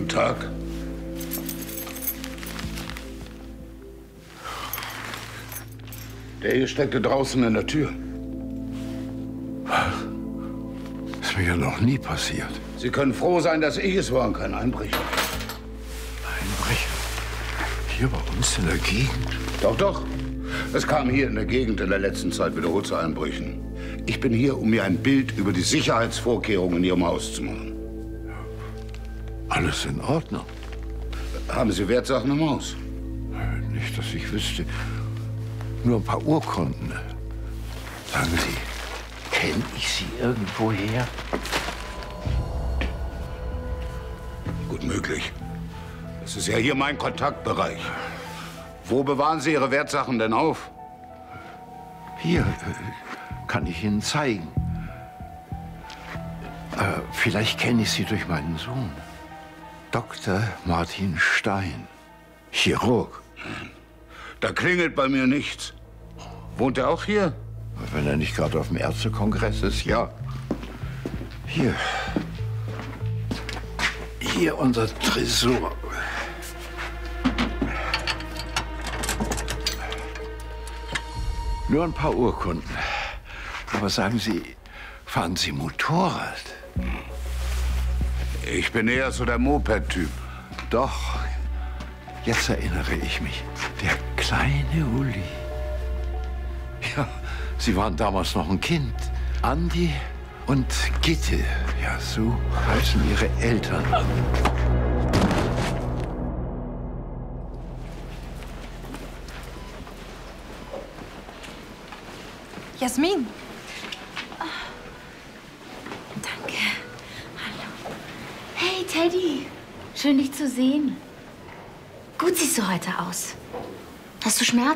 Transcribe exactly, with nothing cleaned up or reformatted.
Guten Tag. Der hier steckte draußen in der Tür. Was? Das ist mir ja noch nie passiert. Sie können froh sein, dass ich es war und kein Einbrecher. Einbrecher? Hier bei uns in der Gegend? Doch, doch. Es kam hier in der Gegend in der letzten Zeit wiederholt zu Einbrüchen. Ich bin hier, um mir ein Bild über die Sicherheitsvorkehrungen in Ihrem Haus zu machen. Alles in Ordnung. Haben Sie Wertsachen im Haus? Nicht, dass ich wüsste. Nur ein paar Urkunden. Sagen Sie, kenne ich Sie irgendwoher? Gut möglich. Das ist ja hier mein Kontaktbereich. Wo bewahren Sie Ihre Wertsachen denn auf? Hier, äh, kann ich Ihnen zeigen. Äh, vielleicht kenne ich Sie durch meinen Sohn. Doktor Martin Stein, Chirurg. Da klingelt bei mir nichts. Wohnt er auch hier? Wenn er nicht gerade auf dem Ärztekongress ist, ja. Hier. Hier unser Tresor. Nur ein paar Urkunden. Aber sagen Sie, fahren Sie Motorrad? Ich bin eher so der Moped-Typ. Doch, jetzt erinnere ich mich. Der kleine Uli. Ja, Sie waren damals noch ein Kind. Andi und Gitte. Ja, so heißen Ihre Eltern. Jasmin. Oh, danke. Hallo. Hey, Teddy. Schön, dich zu sehen. Gut siehst du heute aus. Hast du Schmerzen?